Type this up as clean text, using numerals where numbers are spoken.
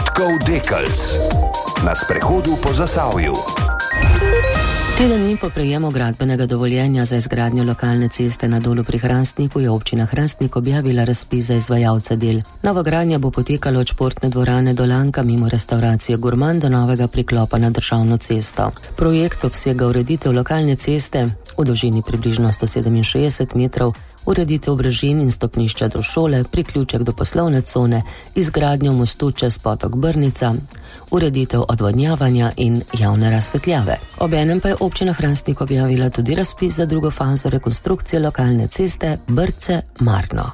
Petkov Dekelc na sprehodu po Zasavju. Teden dni po prejemu gradbenega dovoljenja za izgradnjo lokalne ceste na Dolu pri Hrastniku je občina Hrastnik objavila razpis za izvajalca del. Novogradnja bo potekala od športne dvorane Dolanka mimo restauracije Gurman do novega priklopa na državno cesto. Projekt obsega ureditev lokalne ceste v dolžini približno 167 metrov, ureditev brežin in stopnišča do šole, priključek do poslovne cone, izgradnjo mostu čez potok Brnica, ureditev odvodnjavanja in javne razsvetljave. Obenem pa je občina Hrastnik objavila tudi razpis za drugo fazo rekonstrukcije lokalne ceste Brce-Marno.